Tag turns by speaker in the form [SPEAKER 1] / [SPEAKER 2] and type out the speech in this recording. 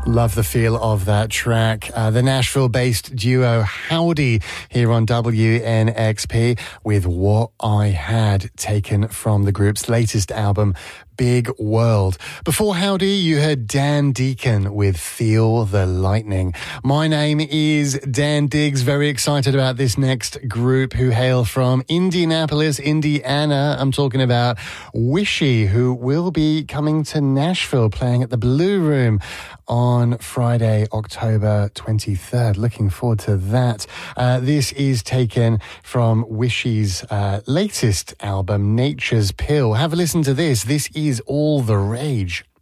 [SPEAKER 1] Love the feel of that track. The Nashville-based duo Howdy here on WNXP with What I Had, taken from the group's latest album, Big World. Before Howdy, you heard Dan Deacon with Feel the Lightning. My name is Dan Diggs. Very excited about this next group who hail from Indianapolis, Indiana. I'm talking about Wishy, who will be coming to Nashville, playing at the Blue Room on Friday, October 23rd. Looking forward to that. This is taken from Wishy's latest album, Nature's Pill. Have a listen to this. This is All the Rage.